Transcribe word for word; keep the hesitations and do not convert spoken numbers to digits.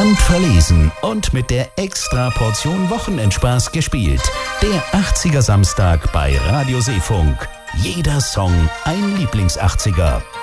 Handverlesen und mit der Extra-Portion Wochenendspaß gespielt. Der achtziger Samstag bei Radio Seefunk. Jeder Song ein Lieblings-achtziger.